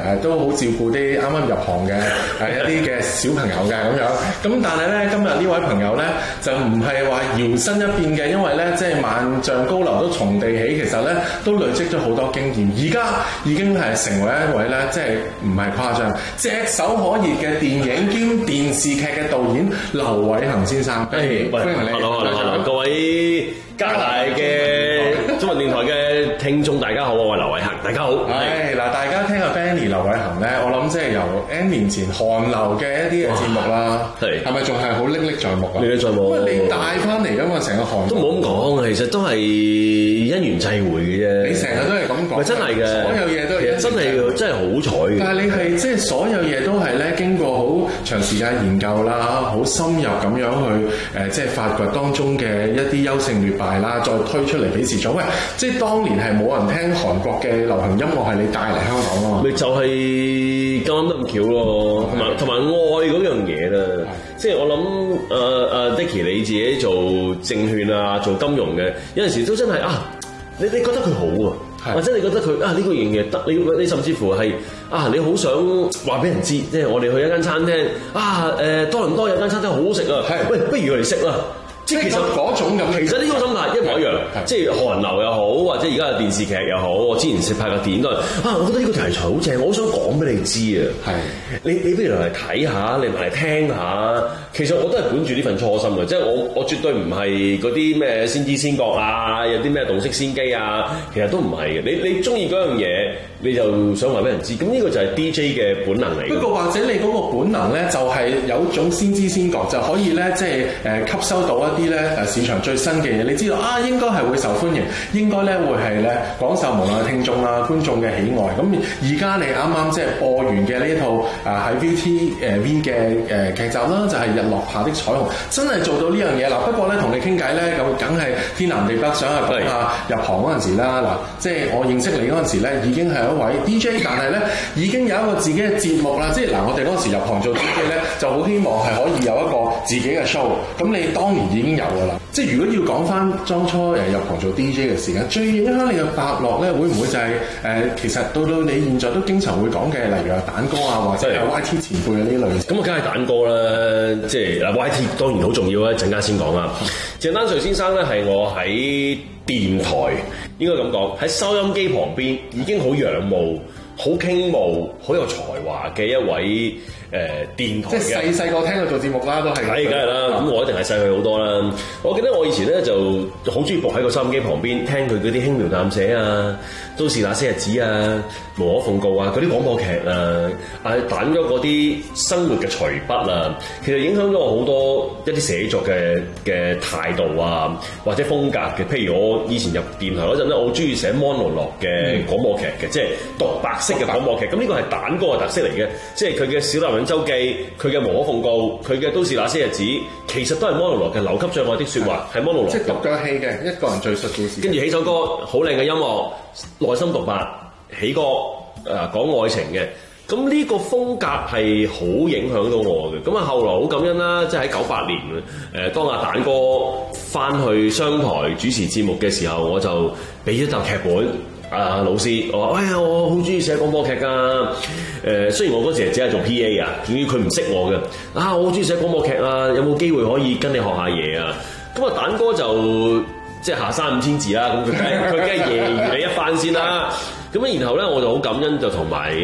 都好照顧啲啱啱入行嘅一啲嘅小朋友嘅咁樣。咁但係咧今日呢位朋友咧就唔係話搖身一變嘅，因為咧即係萬丈高樓都從地起，其實咧都累積咗好多經驗，而家已經係成為一位咧即係唔係誇張炙手可熱嘅電影兼電視劇嘅導演劉偉恒先生。歡迎你。 Hello， 各位加拿大嘅中文電台嘅聽眾，大家好，我係劉偉恒，大家好。 係嗱，大家聽阿 Benny 劉偉恒咧，我諗即係由 N 年前韓流嘅一啲嘅節目啦，係咪仲係好歷歷在目啊？ 歷歷在目。 喂，你帶翻嚟㗎嘛，成個韓都冇咁講，其實都係因緣際會嘅啫。 你成日都係咁講， 真係嘅， 所有嘢都係真係好彩嘅。 但係你係即係所有嘢都係咧經過好長時間研究啦，好深入咁樣去即係發掘當中嘅一啲優勝劣敗啦，再推出嚟俾市場。喂，即係當年係冇人聽韓國嘅流行音樂，係你帶嚟香港啊嘛？ 咪就係咁啱得咁巧咯，同埋愛嗰樣嘢啦。即係我諗Dicky 你自己做證券啊，做金融嘅，有陣時都真係你覺得佢好啊，或者你覺得佢呢個樣嘢得，你甚至乎係你好想話俾人知，即係我哋去一間餐廳多倫多有間餐廳好好食啊，喂，不如我哋識啦。即係其實嗰種咁，其實呢種心態一模一樣，即係韓流又好，或者而家嘅電視劇又好，我之前拍嘅電影都係我覺得呢個題材好正，我好想講俾你知啊。係你不如嚟睇下，你嚟聽下。其實我都係本住呢份初心嘅，即係我絕對唔係嗰啲咩先知先覺啊，有啲咩洞悉先機啊，其實都唔係嘅。你中意嗰樣嘢，你就想話俾人知。咁呢個就係 DJ 嘅本能嚟。不過或者你嗰個本能咧，就係有一種先知先覺，就可以咧，即係吸收到一啲咧市場最新嘅嘢，你知道應該係會受歡迎，應該咧會係咧廣受無論係聽眾觀眾嘅喜愛。咁而家你啱啱即係播完嘅呢一套喺 ViuTV 嘅劇集啦，就係日落下的彩虹，真係做到呢樣嘢啦。不過咧同你傾偈咧，咁梗係天南地北，想去講下入行嗰陣時啦。嗱，即係我認識你嗰陣時咧，已經係一位 DJ， 但係咧已經有一個自己嘅節目啦。即係我哋嗰陣時入行做 DJ 咧，就好希望係可以有一個自己嘅 show。咁你當年已經有㗎啦。即係如果要講翻當初入行做 DJ 嘅時間，最影響你嘅伯樂咧，會唔會就係其實到你現在都經常會講嘅，例如蛋哥啊，或者係 YT 前輩嘅呢類？咁啊，梗係蛋哥啦，即係YT 當然好重要啦，陣間先講啦。鄭丹瑞先生咧係我喺電台應該咁講，喺收音機旁邊已經好仰慕、好傾慕、好有才華嘅一位電台嘅，即係細個聽佢做節目啦，都係。係，梗係啦。咁我一定係細佢好多啦。我記得我以前咧就好中意伏喺個收音機旁邊聽佢嗰啲輕描淡寫啊、都是那些日子啊、無可奉告啊嗰啲廣播劇啊，彈咗嗰啲生活嘅隨筆啊，其實影響咗我好多一啲寫作嘅態度啊，或者風格嘅。譬如我以前入電台嗰陣咧，我好中意寫 monologue 嘅廣播劇嘅，即係獨白式嘅廣播劇。咁呢個係蛋哥嘅特色嚟嘅，即係佢嘅小男人周記，佢嘅無可奉告，佢嘅都是那些日子，其實都係 monologue 嘅，流級障礙的説話係 monologue，即係獨腳戲嘅一個人敘述故事。跟住起首歌，好靚嘅音樂，內心獨白，起歌講愛情嘅。咁呢個風格係好影響到我嘅。咁後來好感恩啦，即係喺98年當阿蛋哥翻去商台主持節目嘅時候，我就俾咗集劇本。老師，我話：喂，我好中意寫廣播劇㗎。雖然我嗰時只係做 PA 啊，總之佢唔識我嘅。我好中意寫廣播劇啊，有冇機會可以跟你學下嘢啊？咁蛋哥就即係下山5000字啦，咁佢梗係揶揄你一番先啦。咁然後咧，我就好感恩，就同埋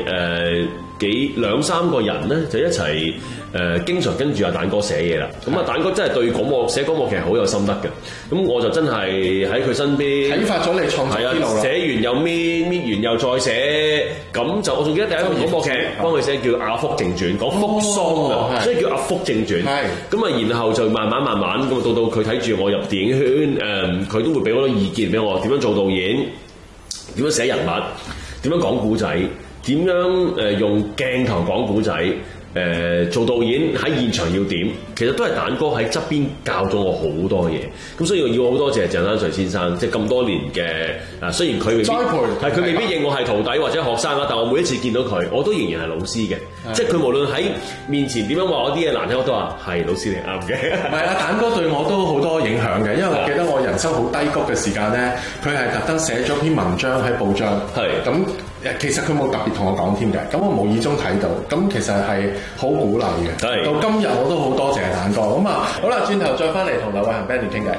2、3個人咧，就一齊經常跟住阿蛋哥寫嘢啦。咁蛋哥真係對寫廣播劇好有心得嘅。咁我就真係喺佢身邊啟發咗你創作之路啦。寫完又搣完又再寫，咁就我仲記得第一個廣播劇幫佢寫叫《阿福正傳》，講福桑啊，所以叫《阿福正傳》。咁然後就慢慢咁到佢睇住我入電影圈，佢都會俾好多意見俾我，點樣做導演，點樣寫人物，點樣講故仔，點樣用鏡頭講故仔，做導演喺現場要點，其實都係蛋哥喺側邊教咗我好多嘢。咁所以我要好多謝鄭丹瑞先生，即係咁多年嘅雖然佢未必佢未必認我係徒弟或者學生啦，但我每一次見到佢，我都仍然係老師嘅。即係佢無論喺面前點樣話我啲嘢難聽，我都話係老師你啱嘅。唔係蛋哥對我都好多影響嘅，因為我記得我人生好低谷嘅時間咧，佢係特登寫咗篇文章喺報章，咁其實佢冇特別同我講添嘅，咁我無意中睇到，咁其實係好鼓勵嘅。 係到今日我都好多謝蛋哥。咁啊，好啦，轉頭再翻嚟同劉偉恒 Benny 傾偈。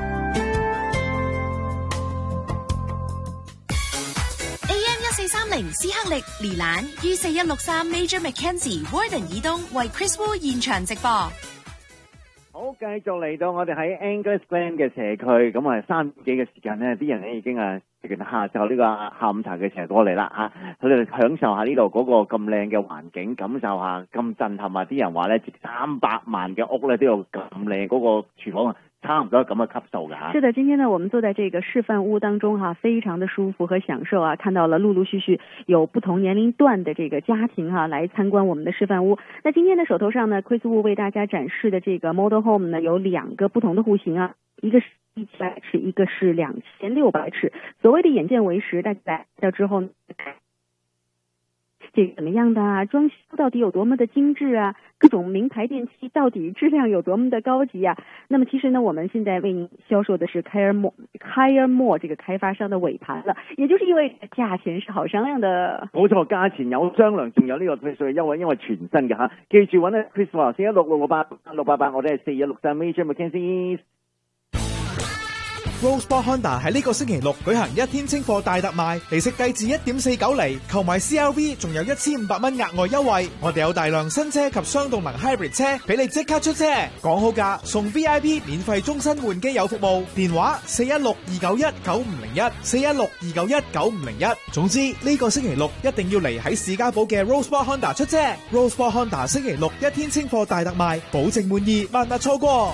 AM1430斯克力連蘭於4163 Major Mackenzie Warden 以東為 Chris Wu 現場直播。 好，繼續嚟到我哋喺 Angus Glen 嘅社區，咁啊3點幾嘅時間咧，啲人咧已經食完下晝呢個下午茶嘅時候過嚟啦嚇，佢哋享受下呢度嗰個咁靚嘅環境，感受下咁震撼啊！啲人話咧，值300萬嘅屋咧都有咁靚嗰個廚房啊！差唔多咁嘅級數嘅嚇。 是的，今天呢，我們坐在這個示範屋當中哈，非常的舒服和享受啊！看到了陸陸續續有不同年齡段的這個家庭哈，來參觀我們的示範屋。那今天的手頭上呢，Chris Wu為大家展示的這個 Model Home 呢，有2個不同的戶型啊，一個是1700尺，一個是2600尺。所謂的眼見為實，大家來到之後，這個怎麼樣的啊？裝修到底有多麼的精緻啊？各種名牌電器到底質量有多麼的高級啊？那麼其實呢，我們現在為您銷售的是 Kyer Moore 這個開發商的尾盤了，也就是因為價錢是好商量的。 冇錯，價錢有商量，仲有呢個退稅優惠，因為全新嘅嚇。記住揾咧 Chris 話416-668-688，我哋係4163 Major Mackenzie。 Rosebud Honda 喺呢個星期六舉行1天清貨大特賣，利息低至 1.49 厘，購買 CRV 仲有1500蚊額外優惠。我哋有大量新車及雙動能 hybrid 車俾你即刻出車，講好價送 VIP 免費終身換機油服務，電話416-291-9501 416-291-9501。總之呢個星期六一定要嚟喺士嘉堡嘅 Rosebud Honda 出車。Rosebud Honda 星期六1天清貨大特賣，保證滿意，萬勿錯過。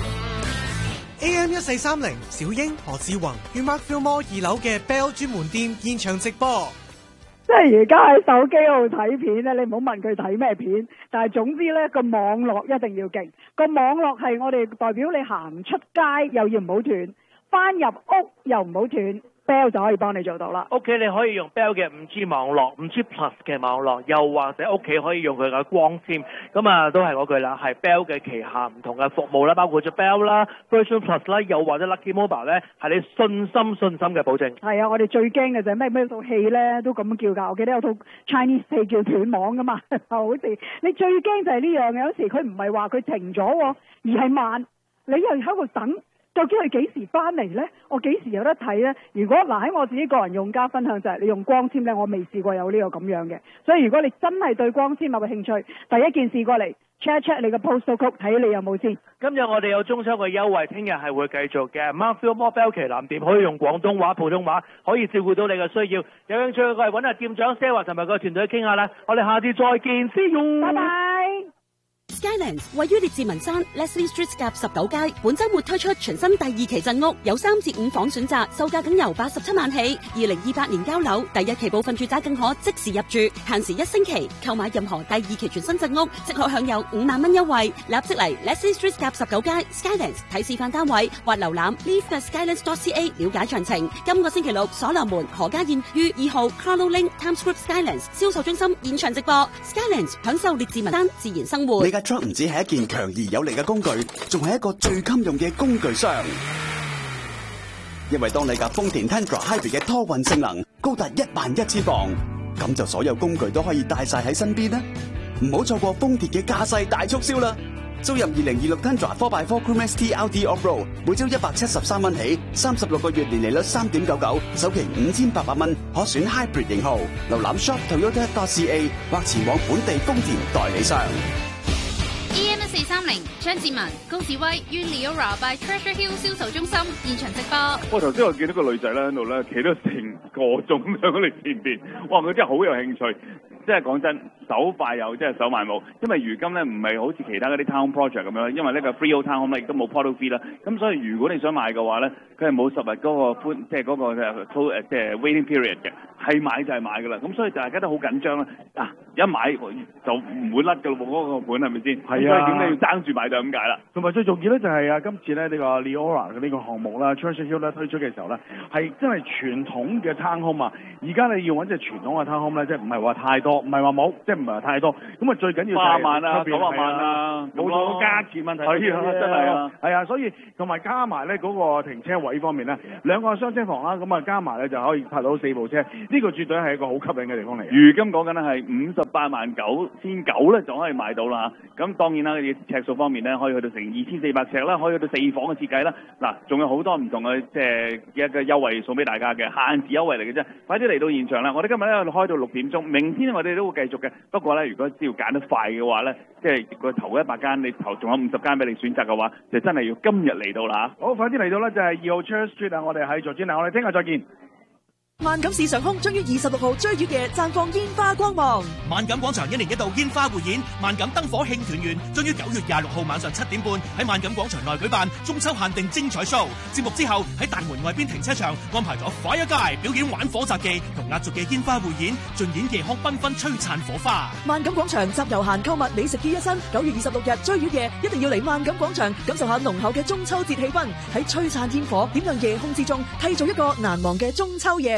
AM1430 小英何志宏於 Mark Fillmore 2樓嘅 Bell 專門店現場直播。 即係而家喺手機嗰度睇片咧，你唔好問佢睇咩片，但係總之咧個網絡一定要勁，個網絡係我哋代表你行出街又要唔好斷，翻入屋又唔好斷。Bell 就可以幫你做到啦。 屋企你可以用 Bell 嘅 5G 網絡、5G Plus 嘅網絡，又或者屋企可以用佢嘅光纖，咁啊都係嗰句啦，係 Bell 嘅旗下唔同嘅服務啦，包括咗 Bell 啦、Virtual Plus 啦，又或者 Lucky Mobile 咧，係你信心嘅保證。 係啊，我哋最驚嘅就係咩套戲咧都咁叫㗎，我記得有套 Chinese 戲叫斷網㗎嘛，好似你最驚就係呢樣嘅，有時佢唔係話佢停咗，而係慢，你又喺度等。究竟佢幾時翻嚟呢？我幾時有得睇呢？如果喺我自己個人用家分享就係你用光纖呢，我未試過有呢個咁樣嘅。所以如果你真係對光纖有個興趣，第一件事過嚟 check 一 check 你個 postal code，睇你有冇先。 今日我哋有中秋嘅優惠，聽日係會繼續嘅。Mark Fillmore Bell 旗艦店可以用廣東話、普通話，可以照顧到你嘅需要。有興趣嘅過嚟揾下店長 Sarah 同埋個團隊傾下啦。我哋下次再見，See you， 拜拜。 Skylands 位於列治文山 Leslie Street 夾19街，本週末推出全新第2期鎮屋，有3至5房選擇，售價僅由87萬起。2028年交樓，第1期部分住宅更可即時入住，限時1星期。購買任何第2期全新鎮屋，即可享有5萬蚊優惠。立即嚟 Leslie Street 夾19街 Skylands 睇示範單位，或瀏覽 live.skylands.ca 了解詳情。今個星期六，所羅門何家燕於2號 Carlo Link Times Square Skylands 銷售中心現場直播。Skylands 享受列治文山自然生活。 你架 truck 唔止係一件強而有力嘅工具，仲係一個最襟用嘅工具箱。因為當你架豐田 Tundra Hybrid 嘅拖運性能高達11000磅，咁就所有工具都可以帶晒喺身邊啦。唔好錯過豐田嘅駕駛大促銷啦！租入2026 Tundra 4x4 Crew ST LT Off-Road， 每周173蚊起，36個月年利率3.99，首期5800蚊，可選 Hybrid 型號。瀏覽 shop.toyota.ca 或前往本地豐田代理商。 AM1430 張志文、高志威於 Leora by Treasure Hill 銷售中心現場直播。 我頭先我見到個女仔咧喺度咧，企咗成個鐘喺你前邊，哇！佢真係好有興趣。即係講真，手快又即係手慢冇，因為如今咧唔係好似其他嗰啲 town project 咁樣，因為呢個 freehold town 咧亦都冇 portal fee 啦，咁所以如果你想買嘅話咧，佢係冇10日嗰個寬，即係嗰個即係 waiting period 嘅，係買就係買㗎啦，咁所以大家都好緊張啦。 一買就唔會甩㗎咯喎，嗰個盤係咪先？ 係啊， 所以點解要爭住買就咁解啦。 同埋最重要咧就係啊，今次咧呢個 Leora 嘅呢個項目啦 ，Treasure Hill 咧推出嘅時候咧，係真係傳統嘅 townhome 啊！而家你要揾隻傳統嘅 townhome 咧，即係唔係話太多，唔係話冇，即係唔係話太多。咁啊最緊要 8萬啊，9萬啊， 冇錯，價錢問題係啊，真係啊， 係啊，所以同埋加埋咧嗰個停車位方面咧，2個雙車房啦，咁啊加埋咧就可以泊到4部車，呢個絕對係一個好吸引嘅地方嚟。 如今講緊咧係58萬9,900咧就可以買到啦。咁當然啦，尺數方面咧可以去到成2400尺啦，可以去到4房嘅設計啦。嗱，仲有好多唔同嘅即係一個優惠送俾大家嘅限時優惠嚟嘅啫。快啲嚟到現場啦！我哋今日咧開到6點鐘，明天我哋都會繼續嘅。不過咧，如果只要揀得快嘅話咧，即係個頭100間，你頭仲有50間俾你選擇嘅話，就真係要今日嚟到啦嚇。 好，快啲嚟到咧就係2號 Church Street 啊！我哋喺佐敦啊，我哋聽日再見。 萬錦市上空將於26號追月夜綻放煙花光芒。 萬錦廣場1年1度煙花匯演，萬錦燈火慶團圓將於9月26號晚上7點半喺萬錦廣場內舉辦中秋限定精彩 show。節目之後喺大門外邊停車場安排咗 Fire Guy 表演玩火雜技同壓軸嘅煙花匯演，盡演夜空繽紛璀璨火花。 萬錦廣場集遊閒購物美食於一身，9月26日追月夜一定要嚟萬錦廣場感受下濃厚嘅中秋節氣氛，喺璀璨煙火點亮夜空之中，締造一個難忘嘅中秋夜。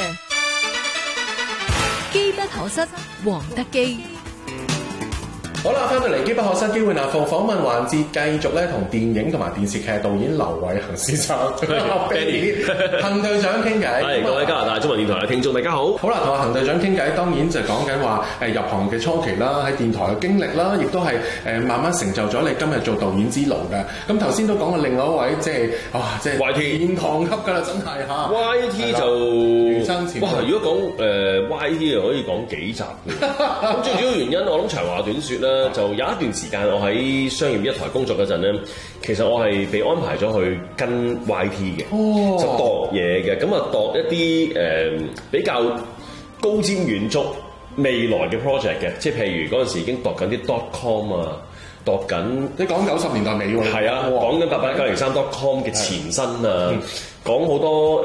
機不可失，黃德基。 好啦，翻到嚟機不可失，機會難逢訪問環節，繼續咧同電影同埋電視劇導演劉偉恒先生阿 Benny 恒隊長傾偈。 係各位加拿大中文電台嘅聽眾，大家好。 好啦，同阿恒隊長傾偈，當然就講緊話入行嘅初期啦，喺電台嘅經歷啦，亦都係慢慢成就咗你今日做導演之路嘅。咁頭先都講過另外一位，即係 YT 殿堂級㗎啦，真係嚇。 YT 就哇，如果講YT 就可以講幾集嘅。咁最主要原因，我諗長話短説啦。就有一段時間，我喺商業一台工作嗰陣咧，其實我係被安排咗去跟 YT 嘅，就度嘢嘅。咁啊，度一啲比較高瞻遠矚未來嘅 project 嘅，即係譬如嗰陣時已經度緊啲 .com 啊，度緊你講90年代尾喎， 係啊，講緊88903.com 嘅前身啊，講好多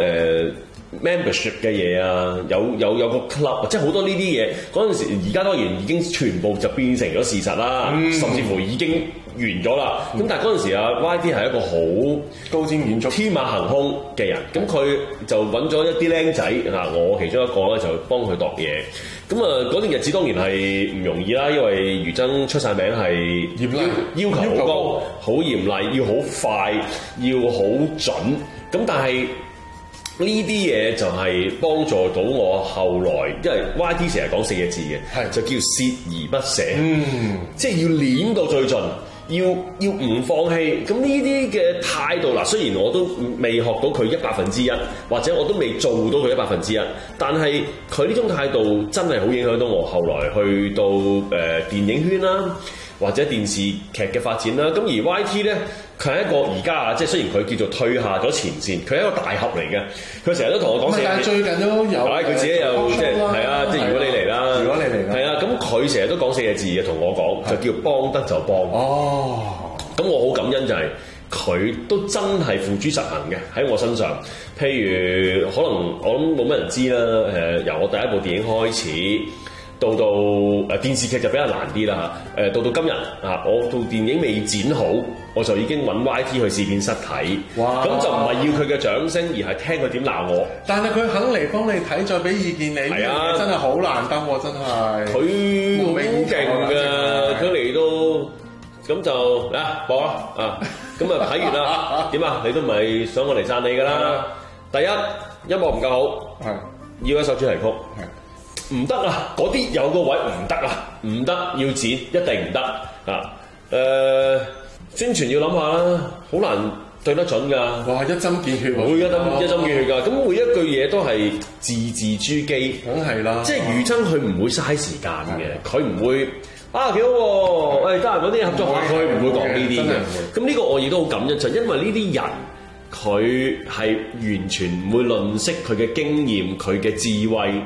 membership 嘅嘢啊，有個 club， 即係好多呢啲嘢。嗰陣時，而家當然已經全部就變成咗事實啦，甚至乎已經完咗啦。咁但係嗰陣時啊 ，YT 係一個好高瞻遠矚、 天馬行空嘅人。咁佢就揾咗一啲僆仔嗱，我其中一個咧就幫佢度嘢。咁啊，嗰段日子當然係唔容易啦，因為余真出晒名係要求好高、好嚴厲，要好快，要好準。咁但係呢啲嘢就係幫助到我後來，因為 YT 成日講4個字嘅，就叫鍥而不捨，即係要練到最盡，要唔放棄。咁呢啲嘅態度嗱，雖然我都未學到佢1%，或者我都未做到佢1%，但係佢呢種態度真係好影響到我後來去到電影圈啦，或者電視劇嘅發展啦。咁而 YT 咧，佢係一個而家啊，即係雖然佢叫做退下咗前線，佢係一個大俠嚟嘅。佢成日都同我講但係最近都有， 佢自己又即係係啊，即係如果你嚟啦，係啊，咁佢成日都講4個字嘅，同我講就叫幫得就幫。哦，咁我好感恩就係佢都真係付諸實行嘅喺我身上。譬如可能我諗冇乜人知啦，由我第一部電影開始。到電視劇就比較難啲啦嚇，到今日啊，我到電影未剪好，我就已經揾 YT 去試片室睇，咁就唔係要佢嘅掌聲，而係聽佢點鬧我。 但係佢肯嚟幫你睇，再俾意見你，係啊，真係好難得喎，真係。 佢好勁㗎，佢嚟到咁就播啦啊，咁啊睇完啦，點啊？你都唔係想我嚟讚你㗎啦。第一，音樂唔夠好，要一首主題曲。唔得啊！嗰啲有個位唔得啊，唔得要剪，一定唔得啊！宣傳要諗下啦，好難對得準㗎。哇！一針見血，會一針見血㗎。咁每一句嘢都係字字珠璣， 梗係啦。即係余真佢唔會嘥時間嘅，佢唔會啊幾好喎！得閒嗰啲合作下，佢唔會講呢啲嘅。咁呢個我亦都好感恩，就因為呢啲人佢係完全唔會吝嗇佢嘅經驗、佢嘅智慧。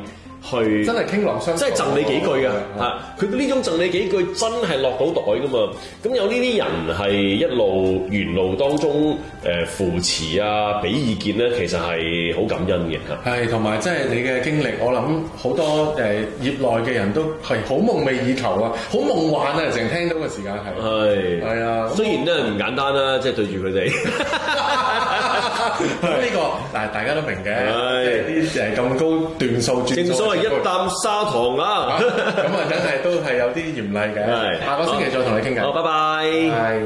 去真係傾囊相授， 真係贈你幾句㗎嚇。佢呢種贈你幾句真係落到袋㗎嘛。咁有呢啲人係一路沿路當中扶持啊，俾意見咧，其實係好感恩嘅嚇。 係同埋即係你嘅經歷，我諗好多業內嘅人都係好夢寐以求啊，好夢幻啊！成日聽到嘅時間係啊， 雖然咧唔簡單啦，即係對住佢哋。 咁呢個大家都明嘅，啲咁高段數轉數， 正所謂一啖砂糖啊！ 咁啊，梗係都係有啲嚴厲嘅。下個星期再同你傾偈。 好，拜拜。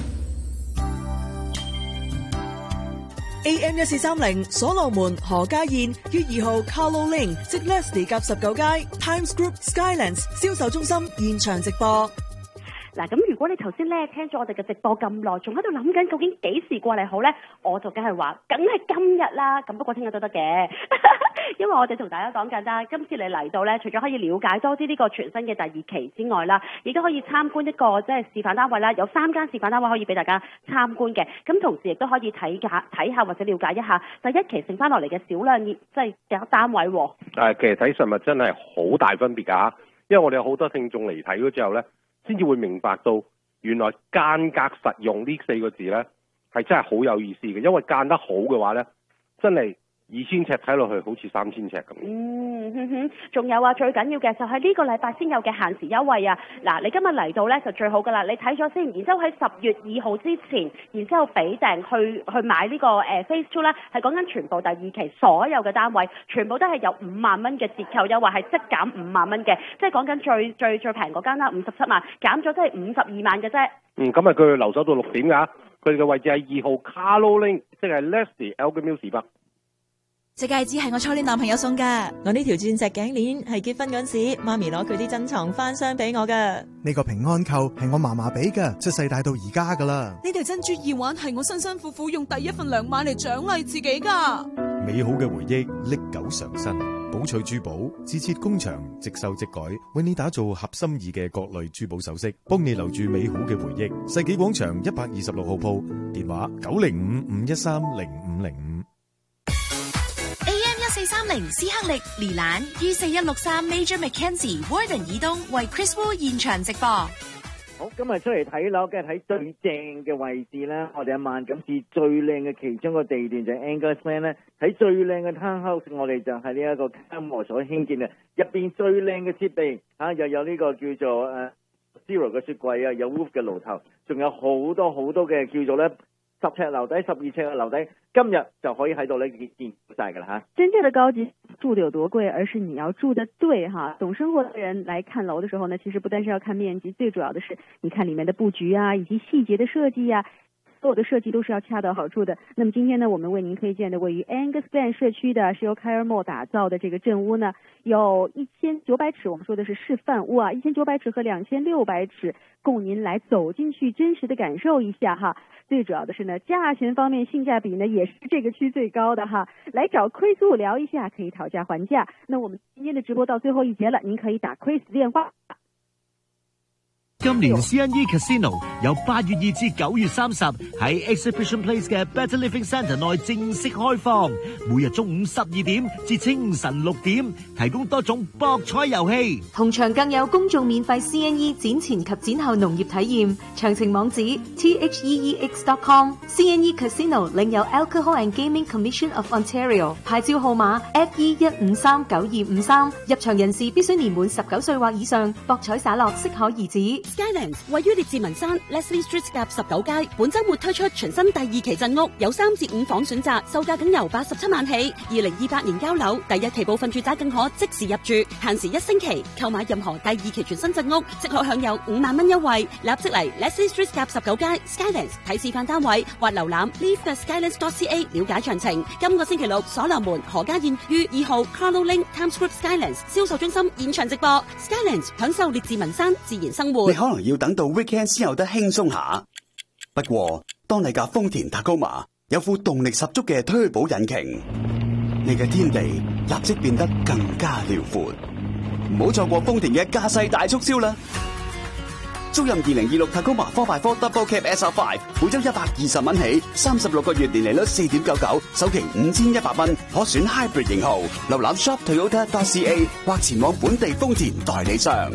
AM1430 所羅門何家燕於2號 Carlo Lane 即 Leslie 夾19街 Times Group Skylands 銷售中心現場直播。 嗱，咁如果你頭先咧聽咗我哋嘅直播咁耐，仲喺度諗緊究竟幾時過嚟好咧，我就梗係話，梗係今日啦。咁不過聽日都得嘅，因為我哋同大家講緊啦，今次你嚟到咧，除咗可以了解多啲呢個全新嘅第2期之外啦，亦都可以參觀一個即係示範單位啦，有3間示範單位可以俾大家參觀嘅。咁同時亦都可以睇下或者了解一下第1期剩翻落嚟嘅少量即係嘅單位喎。 其實睇實物真係好大分別㗎，因為我哋有好多聽眾嚟睇咗之後咧，先至會明白到原來間隔實用呢4個字呢係真係好有意思嘅，因為間得好嘅話呢，真係2000尺睇落去好似3000尺咁。 仲有啊，最緊要嘅就係呢個禮拜先有嘅限時優惠啊！嗱，你今日嚟到呢就最好噶啦，你睇咗先，然之後喺10月2號之前，然之後俾訂去買呢個Phase 2啦，係講緊全部第2期所有嘅單位，全部都係有5萬蚊嘅折扣優惠，係即減5萬蚊嘅，即係講緊最平嗰間啦，57萬減咗即係52萬嘅啫。 咁佢留守到6點㗎，佢哋嘅位置係2號 Carlo Lane，即係 Leslie Elgin Mills 北。 隻戒指係我初戀男朋友送噶，我呢條鑽石頸鏈係結婚嗰時媽咪攞佢啲珍藏翻箱俾我噶。 呢個平安扣係我嫲嫲俾噶，出世帶到而家噶啦。 呢條珍珠耳環係我辛辛苦苦用第一份糧買嚟獎勵自己噶。 美好嘅回憶歷久常新，寶翠珠寶自設工場，即收即改，為你打造合心意嘅各類珠寶首飾，幫你留住美好嘅回憶。世紀廣場126號鋪，電話905-513-0505。 AM1430 斯克力連蘭於4163 Major Mackenzie Warden 以東為 Chris Wu 現場直播。 好，今日出嚟睇樓，梗係睇最正嘅位置啦。我哋阿萬錦市最靚嘅其中一個地段就係 Angus Glen 咧，睇最靚嘅 townhouse， 我哋就係呢一個金和所興建嘅，入邊最靚嘅設備又有呢個叫做Zero 嘅雪櫃啊，有 Wolf 嘅爐頭，仲有好多好多嘅叫做咧10尺樓底、12尺嘅樓底，今日就可以喺度咧見晒㗎啦嚇。 真正的高級住的有多貴，而是你要住得對哈。懂生活的人來看樓的時候呢，其實不單是要看面積，最主要的是你看裡面的佈局啊，以及細節的設計啊。所有的設計都是要恰到好處的。那麼今天呢，我們為您推薦的位於 Angus Glen 社區的，是由凱爾莫打造的這個鎮屋呢，有1900尺，我們說的是示範屋啊，1900尺和2600尺，供您來走進去真實的感受一下哈。最主要的是呢，價錢方面性價比呢也是這個區最高的哈。來找 Chris Wu 聊一下，可以討價還價。那我們今天的直播到最後一節了，您可以打 Chris 電話。 今年 CNE Casino 由8月2至9月30喺 Exhibition Place 嘅 Better Living Centre 內正式開放，每日中午12點至清晨6點，提供多種博彩遊戲， 同場更有公眾免費 CNE 展前及展後農業體驗，詳情網址 theex.com。 CNE Casino 領有 Alcohol and Gaming Commission of Ontario 牌照號碼 FE1539253，入場人士必須年滿19歲或以上，博彩灑落適可而止。 Skylands 位於列治文山 Leslie Street 夾19街，本週末推出全新第2期鎮屋，有3至5房選擇，售價僅由87萬起。2028年交樓，第1期部分住宅更可即時入住，限時1星期。購買任何第2期全新鎮屋，即可享有5萬蚊優惠。立即嚟 Leslie Street 夾19街 Skylands 睇示範單位，或瀏覽 leave.skylands.ca 了解詳情。今個星期六，所羅門何家燕於2號 Carlo Lane Times Group Skylands 銷售中心現場直播。Skylands 享受列治文山自然生活。 你可能要等到 weekend 先有得輕鬆下，不過當你架豐田塔高馬有副動力十足嘅推保引擎，你嘅天地立即變得更加遼闊。唔好錯過豐田嘅駕駛大促銷啦！ 租任2026 Tacoma 4x4 Double Cab SR5，每周120蚊起，36個月年利率4.99，首期5100蚊，可選 Hybrid 型號。瀏覽 shoptoyota.ca 或前往本地豐田代理商。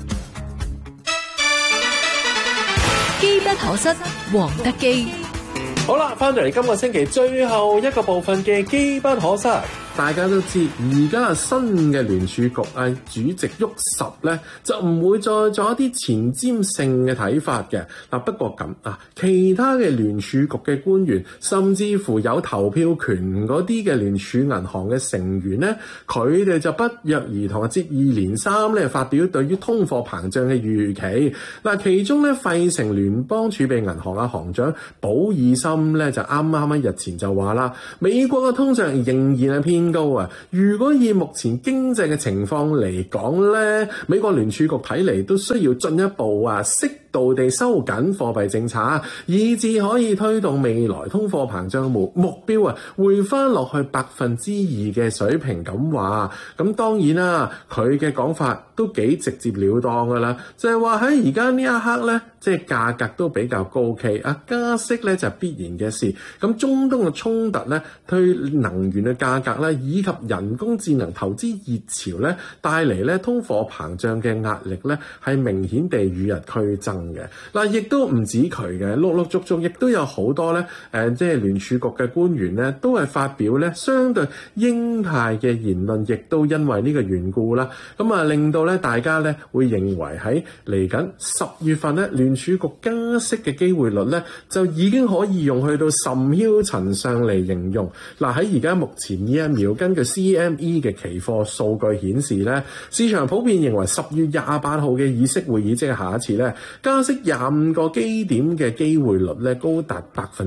機不可失，黃德基。 好啦，翻到嚟今個星期最後一個部分嘅機不可失。大家都知而家新嘅聯儲局主席沃什咧就唔會再做一啲前瞻性嘅睇法嘅嗱。不過咁其他嘅聯儲局嘅官員，甚至乎有投票權嗰啲嘅聯儲銀行嘅成員咧，佢哋就不約而同接二連三咧發表對於通貨膨脹嘅預期嗱。其中咧費城聯邦儲備銀行行長保爾森咧就啱日前就話啦，美國嘅通脹仍然係偏高啊！如果以目前經濟嘅情況嚟講咧，美國聯儲局睇嚟都需要進一步適度地收緊貨幣政策，以至可以推動未來通貨膨脹目標回翻落去2%嘅水平咁話。咁當然啦，佢嘅講法都幾直接了當噶啦，就係話喺而家呢一刻咧，即係價格都比較高企加息咧就係必然嘅事。咁中東嘅衝突咧，對能源嘅價格咧，以及人工智能投資熱潮咧，帶嚟咧通貨膨脹嘅壓力咧，係明顯地與日俱增嘅嗱。亦都唔止佢嘅，陸續亦都有好多咧即係聯儲局嘅官員咧，都係發表咧相對鷹派嘅言論，亦都因為呢個緣故啦，咁令到咧大家咧會認為喺嚟緊10月份咧聯儲局加息嘅機會率咧，就已經可以用去到甚囂塵上嚟形容嗱。喺而家目前呢一秒，根據 CME 嘅期貨數據顯示咧，市場普遍認為10月28號嘅議息會議，即係下一次咧加息25個基點嘅機會率咧高達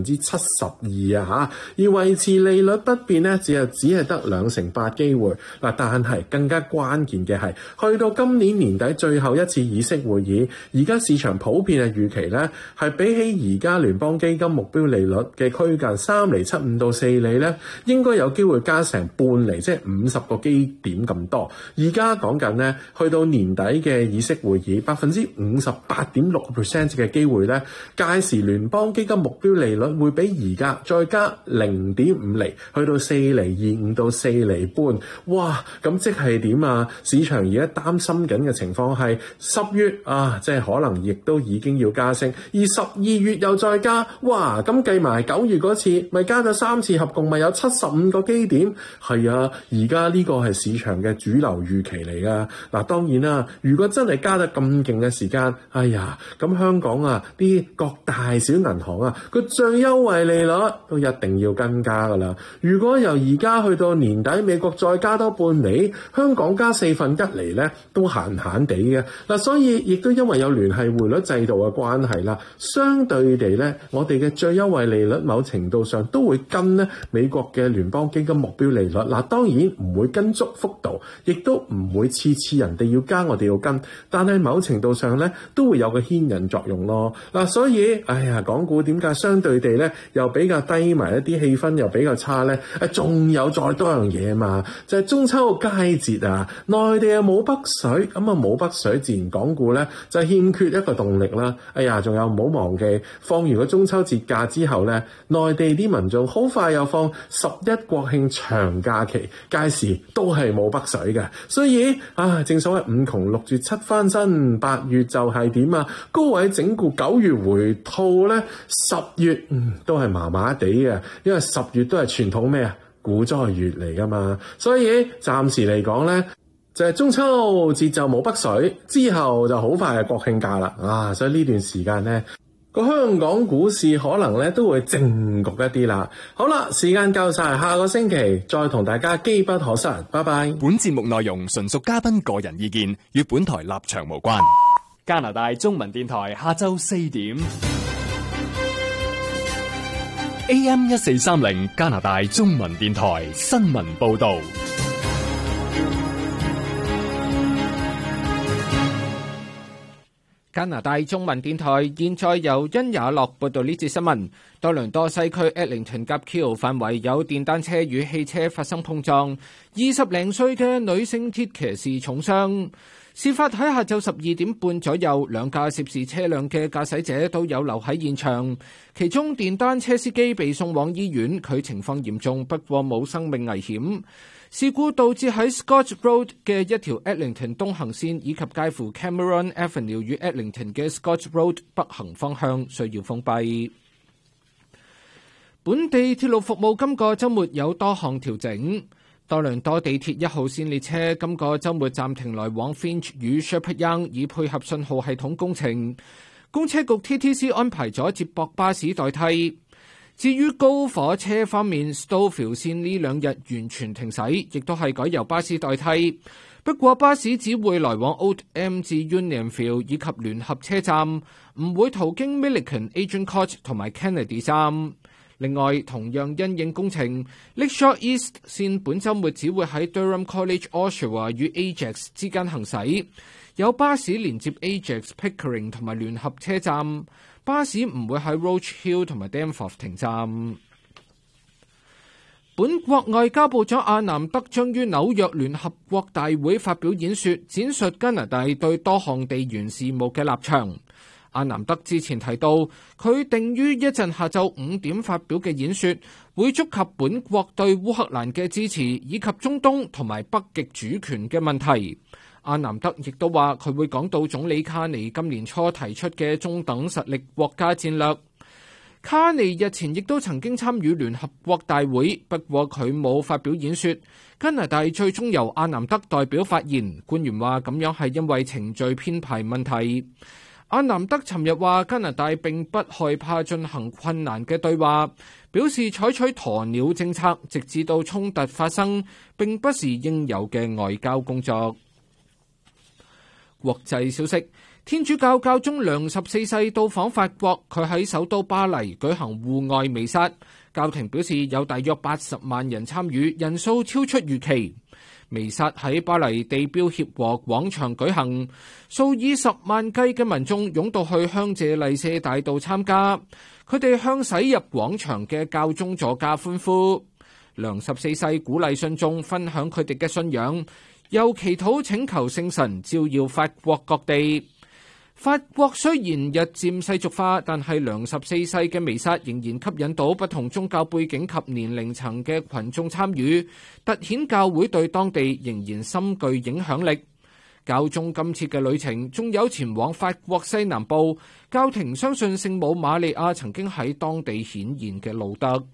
72%而維持利率不變咧只係得28%機會嗱。但係更加關鍵嘅係去到今年年底最後一次議息會議，而家市場普遍嘅預期咧係比起而家聯邦基金目標利率嘅區間3.75%到4%咧，應該有機會加成半厘，即係50個基點咁多。而家講緊咧，去到年底嘅議息會議，58.6% 嘅機會咧，屆時聯邦基金目標利率會比而家再加0.5厘，去到4.25厘到4.5厘。哇！咁即係點啊？市場而家擔心緊嘅情況係10月即係可能亦都已經要加息，而12月又再加，哇！咁計埋9月嗰次，咪加咗3次，合共咪有75個基點。係啊，而家呢個係市場嘅主流預期嚟噶。嗱，當然啦，如果真係加得咁勁嘅時間，哎呀，咁香港啲各大小銀行佢最優惠利率都一定要跟加噶啦。如果由而家去到年底，美國再加多半厘，香港加1/4厘咧，都閒閒地嘅嗱。所以亦都因為有聯繫匯率制度嘅關係啦，相對地咧，我哋嘅最優惠利率某程度上都會跟咧美國嘅聯邦基金目標利率嗱。當然唔會跟足幅度，亦都唔會次人哋要加我哋要跟，但係某程度上咧都會有個牽引作用咯嗱。所以港股點解相對地咧又比較低迷，一啲氣氛又比較差咧？仲有再多樣嘢嘛，就係中秋佳節內地又冇北水，咁冇北水，自然港股咧就欠缺一個動力啦。仲有唔好忘記，放完個中秋節假之後咧，內地啲民眾好快又放11國慶長假期，屆時都係冇北水嘅。所以正所謂5窮6絕7翻身，8月就係點高位整固，9月回吐咧，10月都係麻麻地嘅，因為10月都係傳統咩股災月嚟噶嘛。所以暫時嚟講咧，就係中秋節就冇北水，之後就好快係國慶假啦。所以呢段時間咧，個香港股市可能咧都會靜局一啲啦。好啦，時間夠晒，下個星期再同大家機不可失。拜拜。 本節目內容純屬嘉賓個人意見，與本台立場無關。加拿大中文電台下晝4點 AM 1430，加拿大中文電台新聞報道。 加拿大中文電台現在由殷雅樂報道呢節新聞。多倫多西區 Eglinton 及 Keele 範圍有電單車與汽車發生碰撞，20零歲嘅女性鐵騎士重傷。 事發喺下晝12點半左右，兩架涉事車輛嘅駕駛者都有留喺現場，其中電單車司機被送往醫院，佢情況嚴重，不過冇生命危險。事故導致喺 Scotch Road 嘅一條 Eglinton 東行線以及介乎 Cameron Avenue 與 Eglinton 嘅 Scotch Road 北行方向需要封閉。本地鐵路服務今個週末有多項調整。多倫多地鐵1號線列車今個週末暫停來往 Finch 與 Shepherd Yonge，以配合信號系統工程。公車局 TTC 安排咗接駁巴士代替。至於高火車方面 ，Stouffville 線呢兩日完全停駛，亦都係改由巴士代替。不過巴士只會來往 Old M 至 Unionville 以及聯合車站，唔會途經 Milliken、Agincourt 同埋 Kennedy 站。另外，同樣因應工程 ，Lakeshore East 線本週末只會喺 Durham College Oshawa 與 Ajax 之間行駛，有巴士連接 Ajax、Pickering 同埋聯合車站，巴士唔會喺 Roach Hill 同埋 Danforth 停站。本國外交部長阿南德將於紐約聯合國大會發表演說，闡述加拿大對多項地緣事務嘅立場。阿南德之前提到，佢定於一陣下晝5點發表嘅演說，會觸及本國對烏克蘭嘅支持，以及中東同埋北極主權嘅問題。阿南德亦都話，佢會講到總理卡尼今年初提出嘅中等實力國家戰略。卡尼日前亦都曾經參與聯合國大會，不過佢冇發表演說。加拿大最終由阿南德代表發言，官員話咁樣係因為程序編排問題。阿南德尋日話加拿大並不害怕進行困難嘅對話，表示採取鴕鳥政策直至到衝突發生，並不是應有嘅外交工作。國際消息，天主教教宗良14世到訪法國，佢喺首都巴黎舉行戶外彌撒，教廷表示有大約80萬人參與，人數超出預期。彌撒喺巴黎地標協和廣場舉行，數以10萬計嘅民眾湧到去香榭麗舍大道參加，佢哋向駛入廣場嘅教宗座駕歡呼。良14世鼓勵信眾分享佢哋嘅信仰，又祈禱請求聖神照耀法國各地。法國雖然日漸世俗化，但係良14世嘅彌撒仍然吸引到不同宗教背景及年齡層嘅群眾參與，凸顯教會對當地仍然深具影響力。教宗今次嘅旅程仲有前往法國西南部，教廷相信聖母瑪利亞曾經喺當地顯現嘅路德。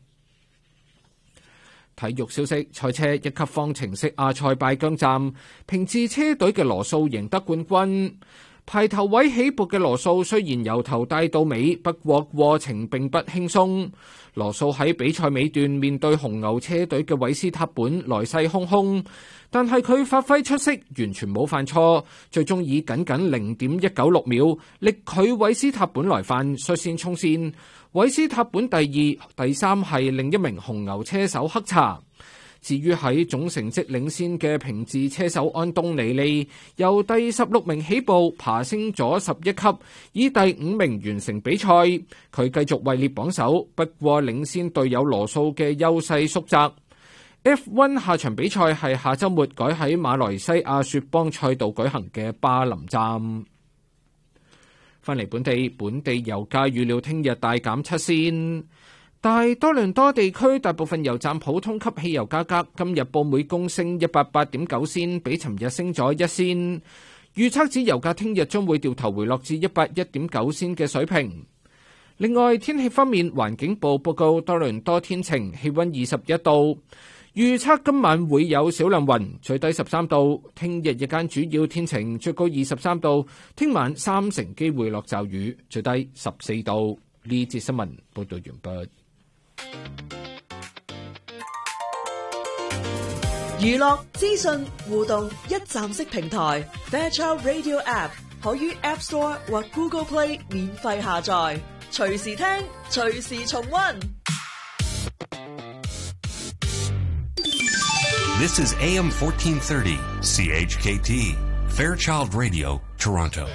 體育消息，賽車1級方程式阿塞拜疆站，平治車隊嘅羅素贏得冠軍。排頭位起步嘅羅素雖然由頭帶到尾，不過過程並不輕鬆。羅素喺比賽尾段面對紅牛車隊嘅韋斯塔本來勢洶洶，但係佢發揮出色，完全冇犯錯，最終以僅僅0.196秒力拒韋斯塔本來犯，率先衝線。韋斯塔本第二、第三係另一名紅牛車手黑茶。至於喺總成績領先嘅平治車手安東尼利，由第16名起步，爬升咗11級，以第5名完成比賽。佢繼續位列榜首，不過領先隊友羅素嘅優勢縮窄。F1 下場比賽係下週末改喺馬來西亞雪邦賽道舉行嘅巴林站。返嚟本地油價預料聽日大減7仙。大多倫多地區大部分油站普通級汽油價格今日報每公升188.9仙，比尋日升咗1仙。預測指油價聽日將會掉頭回落至181.9仙嘅水平。另外天氣方面，環境部報告多倫多天晴，氣溫21度。預測今晚會有少量雲，最低13度。聽日日間主要天晴，最高23度。聽晚30%機會落驟雨，最低14度。呢節新聞報道完畢。 娛樂資訊互動一站式平台 Fairchild Radio App 可於 App Store 或 Google Play 免費下載，隨時聽，隨時重溫。 This is AM 1430 CHKT Fairchild Radio Toronto.